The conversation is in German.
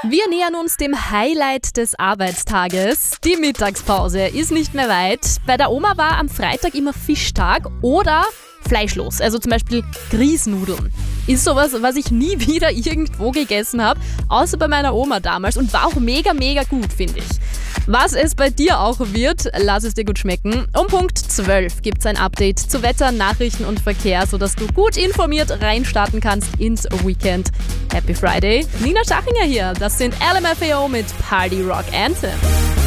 Wir nähern uns dem Highlight des Arbeitstages. Die Mittagspause ist nicht mehr weit. Bei der Oma war am Freitag immer Fischtag oder fleischlos, also zum Beispiel Grießnudeln. Ist sowas, was ich nie wieder irgendwo gegessen habe, außer bei meiner Oma damals und war auch mega, mega gut, finde ich. Was es bei dir auch wird, lass es dir gut schmecken. Um Punkt 12 gibt es ein Update zu Wetter, Nachrichten und Verkehr, sodass du gut informiert reinstarten kannst ins Weekend. Happy Friday, Nina Schachinger hier. Das sind LMFAO mit Party Rock Anthem.